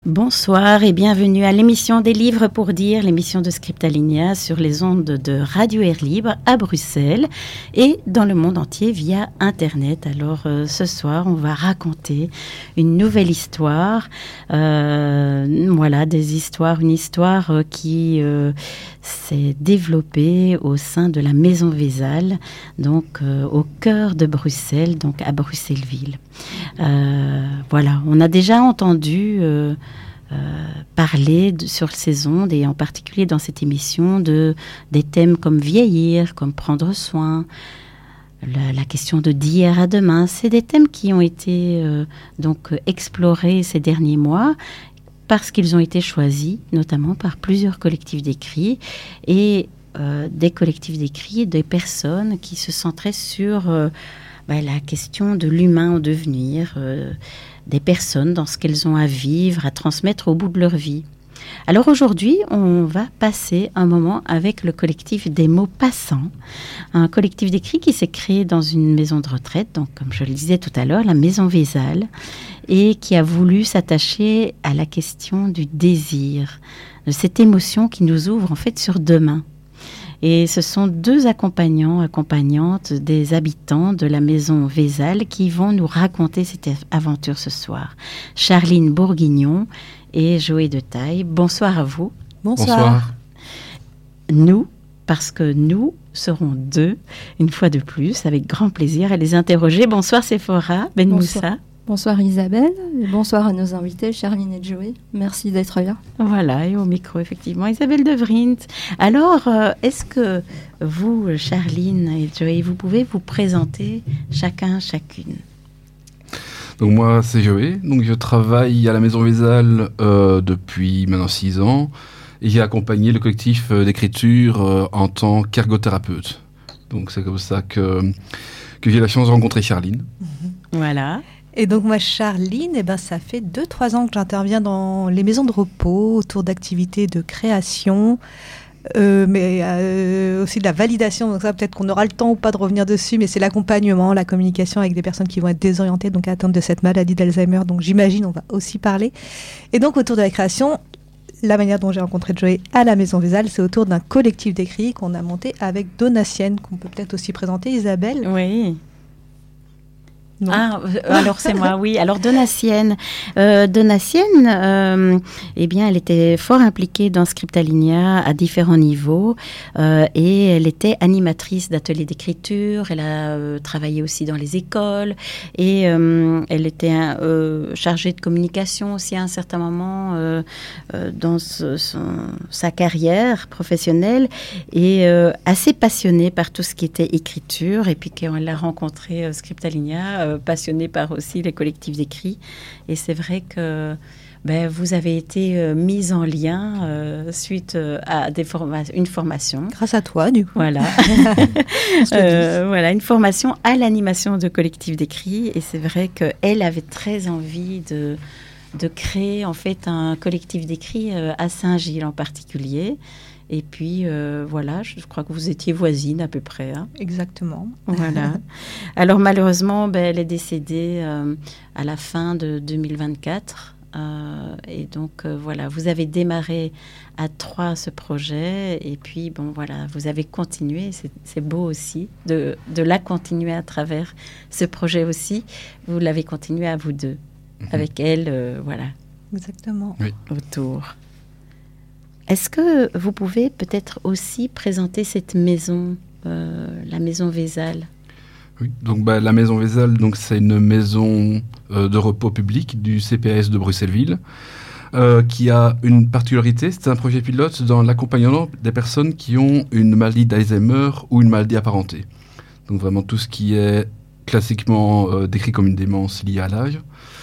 Bonsoir et bienvenue à l'émission des livres pour dire, l'émission de Scriptalinia sur les ondes de Radio Air Libre à Bruxelles et dans le monde entier via Internet. Alors ce soir, on va raconter une nouvelle histoire. Voilà, une histoire qui s'est développée au sein de la Maison Vézal, donc au cœur de Bruxelles, donc à Bruxelles-Ville. Voilà, on a déjà entendu parler sur ces ondes et en particulier dans cette émission des thèmes comme vieillir, comme prendre soin, la question de d'hier à demain. C'est des thèmes qui ont été donc explorés ces derniers mois parce qu'ils ont été choisis notamment par plusieurs collectifs d'écrits et des collectifs d'écrits, des personnes qui se centraient sur la question de l'humain en devenir, des personnes dans ce qu'elles ont à vivre, à transmettre au bout de leur vie. Alors aujourd'hui, on va passer un moment avec le collectif des mots passants, un collectif d'écrits qui s'est créé dans une maison de retraite, donc comme je le disais tout à l'heure, la Maison Vézal, et qui a voulu s'attacher à la question du désir, de cette émotion qui nous ouvre en fait sur demain. Et ce sont deux accompagnantes des habitants de la Maison Vézal qui vont nous raconter cette aventure ce soir. Charline Bourguignon et Joé de Taille. Bonsoir à vous. Bonsoir. Nous, parce que nous serons deux, une fois de plus, avec grand plaisir à les interroger. Bonsoir Sephora Ben Moussa. Bonsoir Isabelle, et bonsoir à nos invités, Charline et Joé. Merci d'être là. Voilà, et au micro, effectivement, Isabelle de Vrint. Alors, est-ce que vous, Charline et Joé, vous pouvez vous présenter chacune? Donc moi, c'est Joé. Donc je travaille à la Maison Vézal depuis maintenant 6 ans. Et j'ai accompagné le collectif d'écriture en tant qu'ergothérapeute. Donc c'est comme ça que j'ai la chance de rencontrer Charline. Voilà. Et donc moi, Charline, ça fait 2-3 ans que j'interviens dans les maisons de repos autour d'activités de création, mais aussi de la validation. Donc ça, peut-être qu'on aura le temps ou pas de revenir dessus, mais c'est l'accompagnement, la communication avec des personnes qui vont être désorientées, donc atteintes de cette maladie d'Alzheimer. Donc j'imagine, on va aussi parler. Et donc autour de la création, la manière dont j'ai rencontré Joé à la Maison Vézal, c'est autour d'un collectif d'écrits qu'on a monté avec Donatienne, qu'on peut peut-être aussi présenter, Isabelle. Oui. Non. Alors c'est moi, oui. Alors Donatienne, eh bien, elle était fort impliquée dans Scriptalinia à différents niveaux et elle était animatrice d'ateliers d'écriture. Elle a travaillé aussi dans les écoles et elle était chargée de communication aussi à un certain moment dans sa carrière professionnelle et assez passionnée par tout ce qui était écriture. Et puis quand elle a rencontré Scriptalinia, passionnée par aussi les collectifs d'écrits. Et c'est vrai que vous avez été mise en lien suite à une formation. Grâce à toi, du coup. Voilà. Voilà, une formation à l'animation de collectifs d'écrits. Et c'est vrai qu'elle avait très envie de créer en fait un collectif d'écrits à Saint-Gilles en particulier. Et puis, voilà, je crois que vous étiez voisine à peu près. Hein. Exactement. Voilà. Alors, malheureusement, elle est décédée à la fin de 2024. Et donc, voilà, vous avez démarré à 3 ce projet. Et puis, voilà, vous avez continué. C'est beau aussi de la continuer à travers ce projet aussi. Vous l'avez continué à vous deux, avec elle, voilà. Exactement. Oui. Autour. Est-ce que vous pouvez peut-être aussi présenter cette maison, la Maison Vézal? Oui, donc la Maison Vézal, donc, c'est une maison de repos public du CPAS de Bruxelles-Ville qui a une particularité, c'est un projet pilote dans l'accompagnement des personnes qui ont une maladie d'Alzheimer ou une maladie apparentée. Donc vraiment tout ce qui est classiquement décrit comme une démence liée à l'âge.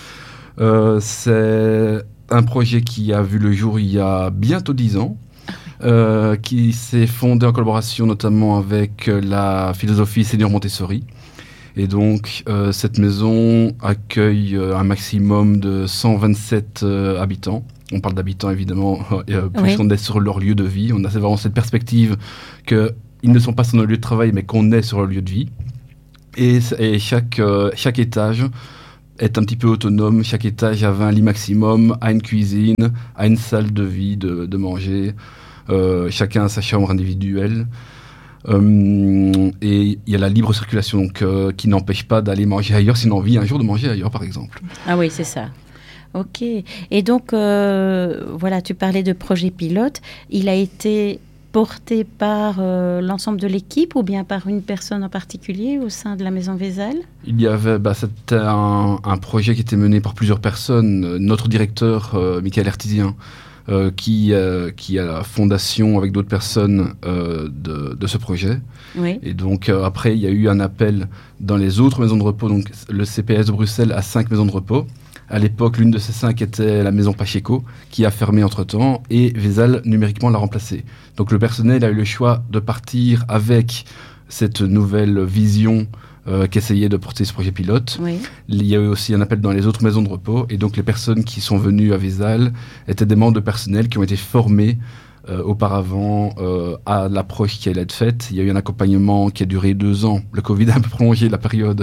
C'est un projet qui a vu le jour il y a bientôt 10 ans, qui s'est fondé en collaboration notamment avec la philosophie Senior Montessori. Et donc, cette maison accueille un maximum de 127 habitants. On parle d'habitants, évidemment, puisqu'on est sur leur lieu de vie. On a vraiment cette perspective qu'ils ne sont pas sur notre lieu de travail, mais qu'on est sur leur lieu de vie. Et chaque étage être un petit peu autonome. Chaque étage avait un lit maximum, a une cuisine, a une salle de vie, de manger. Chacun a sa chambre individuelle. Et il y a la libre circulation donc, qui n'empêche pas d'aller manger ailleurs si on a envie un jour de manger ailleurs, par exemple. Ah oui, c'est ça. Ok. Et donc, voilà, tu parlais de projet pilote. Il a été porté par l'ensemble de l'équipe ou bien par une personne en particulier au sein de la Maison Vézal ? Il y avait, c'était un projet qui était mené par plusieurs personnes. Notre directeur, Michael Artisien, qui a la fondation avec d'autres personnes de ce projet. Oui. Et donc après, il y a eu un appel dans les autres maisons de repos. Donc le CPS de Bruxelles a 5 maisons de repos. À l'époque, l'une de ces 5 était la maison Pacheco, qui a fermé entre-temps, et Vézal numériquement l'a remplacée. Donc le personnel a eu le choix de partir avec cette nouvelle vision qu'essayait de porter ce projet pilote. Oui. Il y a eu aussi un appel dans les autres maisons de repos, et donc les personnes qui sont venues à Vézal étaient des membres de personnel qui ont été formés auparavant à l'approche qui allait être faite. Il y a eu un accompagnement qui a duré 2 ans. Le Covid a un peu prolongé la période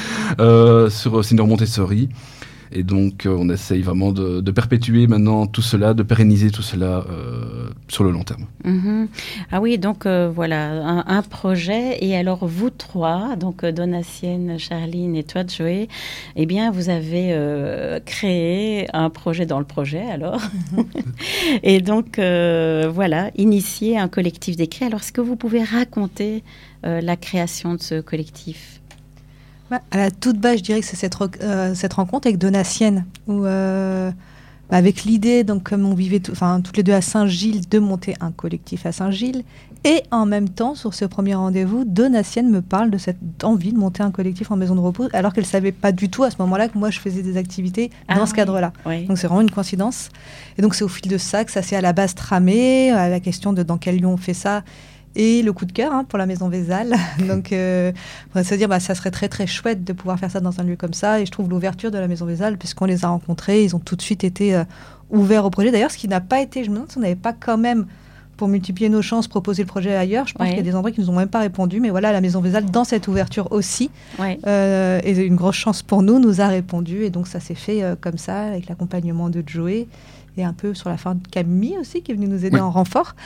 sur Senior Montessori. Et donc, on essaye vraiment de perpétuer maintenant tout cela, de pérenniser tout cela sur le long terme. Mm-hmm. Ah oui, donc voilà, un projet. Et alors, vous trois, donc Donatienne, Charline et toi, Joey, eh bien, vous avez créé un projet dans le projet, alors. Et donc, voilà, initié un collectif d'écrit. Alors, est-ce que vous pouvez raconter la création de ce collectif ? À la toute base, je dirais que c'est cette rencontre avec Donatienne, où, avec l'idée, donc comme on vivait toutes les deux à Saint-Gilles, de monter un collectif à Saint-Gilles. Et en même temps, sur ce premier rendez-vous, Donatienne me parle de cette envie de monter un collectif en maison de repos, alors qu'elle ne savait pas du tout à ce moment-là que moi, je faisais des activités dans ce cadre-là. Oui. Donc c'est vraiment une coïncidence. Et donc c'est au fil de ça que ça s'est à la base tramé, à la question de dans quel lieu on fait ça. Et le coup de cœur pour la Maison Vézal. Donc, on va se dire, ça serait très, très chouette de pouvoir faire ça dans un lieu comme ça. Et je trouve l'ouverture de la Maison Vézal, puisqu'on les a rencontrés, ils ont tout de suite été ouverts au projet. D'ailleurs, ce qui n'a pas été, je me demande si on n'avait pas quand même, pour multiplier nos chances, proposé le projet ailleurs. Je pense qu'il y a des endroits qui ne nous ont même pas répondu. Mais voilà, la Maison Vézal, dans cette ouverture aussi, et une grosse chance pour nous a répondu. Et donc, ça s'est fait comme ça, avec l'accompagnement de Joey. Et un peu sur la fin de Camille aussi, qui est venue nous aider en renfort.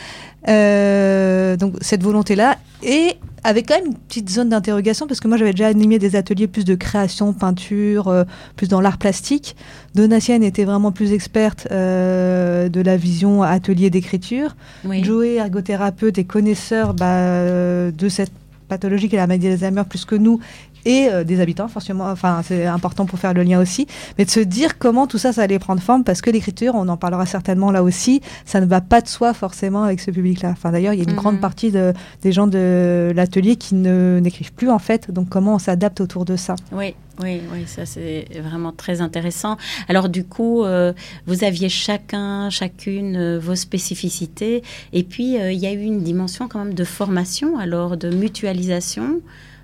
Donc, cette volonté-là. Et avec quand même une petite zone d'interrogation, parce que moi, j'avais déjà animé des ateliers plus de création, peinture, plus dans l'art plastique. Donatienne était vraiment plus experte de la vision atelier d'écriture. Oui. Joey, ergothérapeute et connaisseur de cette pathologie qu'est la maladie d'Alzheimer plus que nous, et des habitants, forcément, enfin, c'est important pour faire le lien aussi, mais de se dire comment tout ça allait prendre forme, parce que l'écriture, on en parlera certainement là aussi, ça ne va pas de soi forcément avec ce public-là. Enfin, d'ailleurs, il y a une grande partie des gens de l'atelier qui n'écrivent plus, en fait, donc comment on s'adapte autour de ça. Oui, ça c'est vraiment très intéressant. Alors du coup, vous aviez chacune vos spécificités, et puis il y a eu une dimension quand même de formation, alors de mutualisation,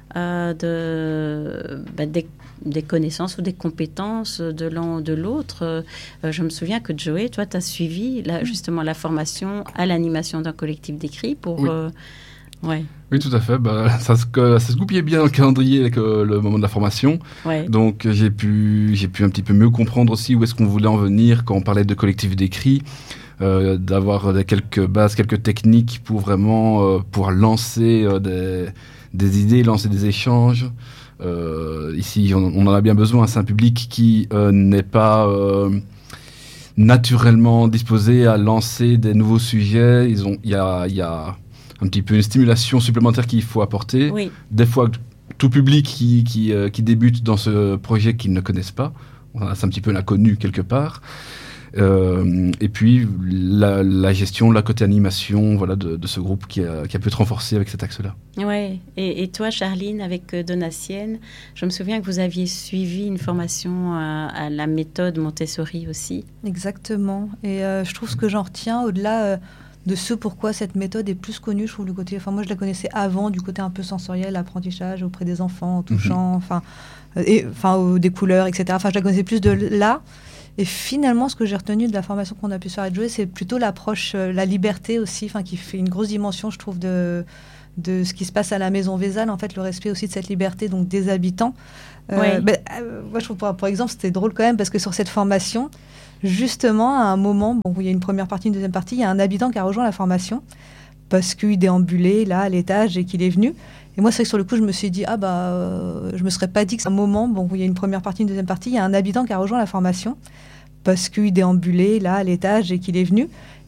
des connaissances ou des compétences de l'un ou de l'autre. Je me souviens que Joey, toi, tu as suivi justement la formation à l'animation d'un collectif d'écrit pour... Oui. Oui, tout à fait. Ça se goupillait bien dans le calendrier avec le moment de la formation. Ouais. Donc, j'ai pu un petit peu mieux comprendre aussi où est-ce qu'on voulait en venir quand on parlait de collectif d'écrit, d'avoir quelques bases, quelques techniques pour vraiment pouvoir lancer des idées, lancer des échanges. Ici, on en a bien besoin. C'est un public qui n'est pas naturellement disposé à lancer des nouveaux sujets. Il y a un petit peu une stimulation supplémentaire qu'il faut apporter. Oui. Des fois, tout public qui débute dans ce projet qu'ils ne connaissent pas. C'est un petit peu l'inconnu quelque part. Et puis, la gestion, la côté animation de ce groupe qui a pu être renforcé avec cet axe-là. Oui. Et toi, Charline, avec Donatienne, je me souviens que vous aviez suivi une formation à la méthode Montessori aussi. Exactement. Et je trouve ce que j'en retiens, au-delà... de ce pourquoi cette méthode est plus connue, je trouve le côté... Enfin, moi, je la connaissais avant, du côté un peu sensoriel, apprentissage auprès des enfants, en touchant, des couleurs, etc. Enfin, je la connaissais plus de là. Et finalement, ce que j'ai retenu de la formation qu'on a pu faire avec Joey, c'est plutôt l'approche, la liberté aussi, qui fait une grosse dimension, je trouve, de de ce qui se passe à la maison Vézal, en fait, le respect aussi de cette liberté donc des habitants. Moi, je trouve, pour exemple, c'était drôle quand même, parce que sur cette formation, justement, à un moment, où il y a une première partie, une deuxième partie, il y a un habitant qui a rejoint la formation, parce qu'il déambulait là à l'étage et qu'il est venu. Et moi, c'est vrai que sur le coup, je me suis dit, je me serais pas dit que c'est un moment, où il y a une première partie, une deuxième partie, il y a un habitant qui a rejoint la formation, parce qu'il déambulait là à l'étage et qu'il est venu.